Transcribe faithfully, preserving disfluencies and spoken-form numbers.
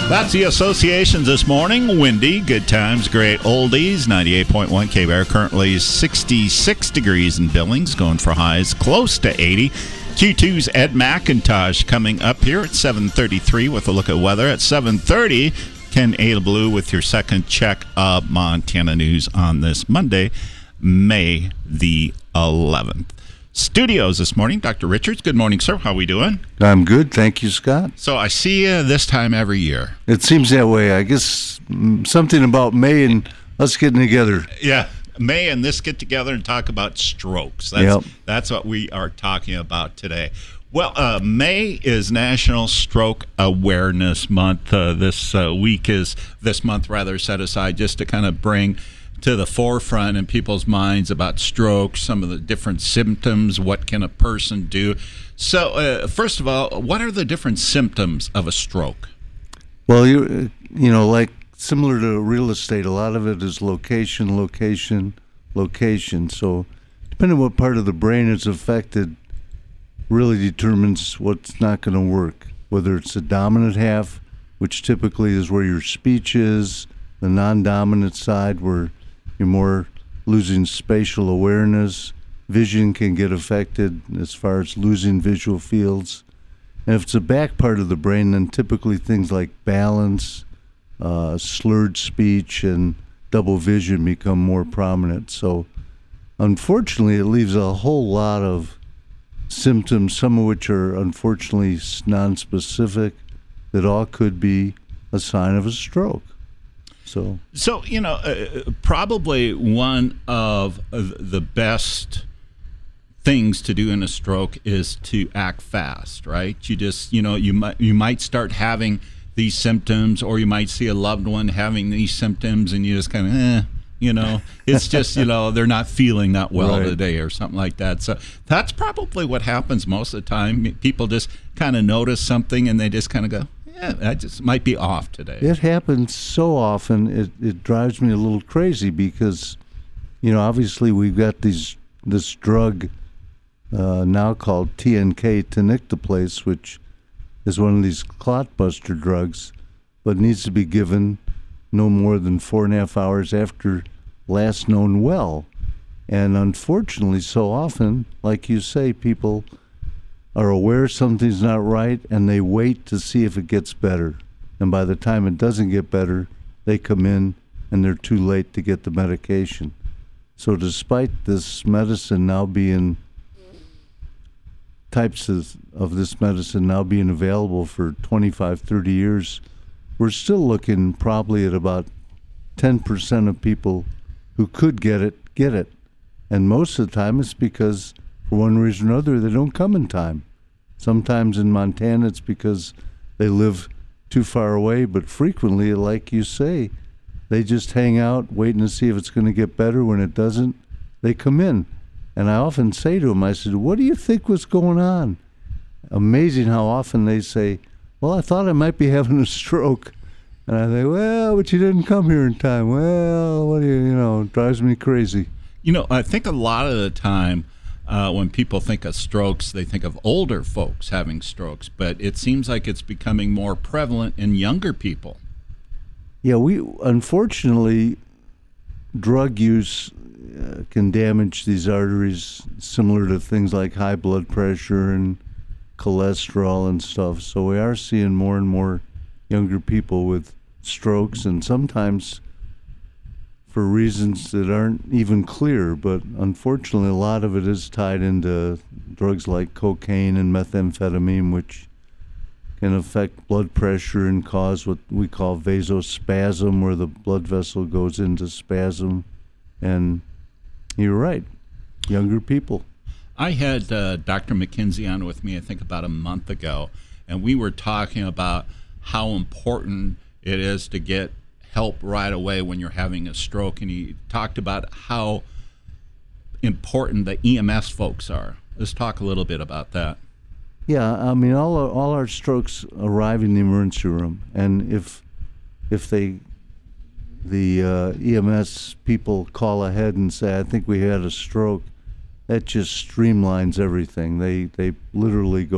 That's the associations this morning. Windy, good times, great oldies. ninety-eight point one K-Bear, currently sixty-six degrees in Billings, going for highs close to eighty. Q two's Ed McIntosh coming up here at seven thirty-three with a look at weather. At seven thirty, Ken Adelblue with your second check of Montana news on this Monday, May the eleventh. Studios this morning, Doctor Richards. Good morning, sir. How are we doing? I'm good. Thank you, Scott. So I see you this time every year. It seems that way. I guess mm, something about May and us getting together. Yeah, May and this get together and talk about strokes. That's, Yep. that's what we are talking about today. Well, uh, May is National Stroke Awareness Month. Uh, this uh, week is, this month rather, set aside just to kind of bring to the forefront in people's minds about stroke, some of the different symptoms, what can a person do. So, uh, first of all, what are the different symptoms of a stroke? Well, you you know, like similar to real estate, a lot of it is location, location, location. So, depending on what part of the brain is affected, really determines what's not going to work. Whether it's the dominant half, which typically is where your speech is, the non-dominant side, where you're more losing spatial awareness. Vision can get affected as far as losing visual fields. And if it's the back part of the brain, then typically things like balance, uh, slurred speech, and double vision become more prominent. So unfortunately, it leaves a whole lot of symptoms, some of which are unfortunately nonspecific, that all could be a sign of a stroke. So, so you know, uh, probably one of the best things to do in a stroke is to act fast, right? You just, you know, you might you might start having these symptoms, or you might see a loved one having these symptoms, and you just kind of, eh, you know, it's just, you know, they're not feeling that well Right. today or something like that. So that's probably what happens most of the time. People just kind of notice something, and they just kind of go, yeah, that just might be off today. it happens so often, it, it drives me a little crazy because, you know, obviously we've got these this drug uh, now called T N K, tenecteplase, which is one of these clot buster drugs, but needs to be given no more than four and a half hours after last known well. And unfortunately, so often, like you say, people are aware something's not right, and they wait to see if it gets better. And by the time it doesn't get better, they come in and they're too late to get the medication. So despite this medicine now being, types of, of this medicine now being available for twenty-five, thirty years, we're still looking probably at about ten percent of people who could get it, get it. And most of the time it's because, for one reason or another, they don't come in time. Sometimes in Montana it's because they live too far away, but frequently, like you say, they just hang out waiting to see if it's going to get better. When it doesn't, they come in. And I often say to them, I said, what do you think was going on? Amazing how often they say, well, I thought I might be having a stroke. And I think, well, but you didn't come here in time. Well, what do you, you know, it drives me crazy. You know, I think a lot of the time uh, when people think of strokes, they think of older folks having strokes, but it seems like it's becoming more prevalent in younger people. Yeah, we unfortunately, drug use uh, can damage these arteries, similar to things like high blood pressure and cholesterol and stuff. So we are seeing more and more younger people with strokes, and sometimes for reasons that aren't even clear, but unfortunately a lot of it is tied into drugs like cocaine and methamphetamine, which can affect blood pressure and cause what we call vasospasm, where the blood vessel goes into spasm. And you're right, younger people. I had uh, Doctor McKenzie on with me, I think, about a month ago, and we were talking about how important it is to get help right away when you're having a stroke, and he talked about how important the E M S folks are. Let's talk a little bit about that. Yeah, I mean, all our, all our strokes arrive in the emergency room, and if if they the uh, E M S people call ahead and say, "I think we had a stroke," that just streamlines everything. They they literally go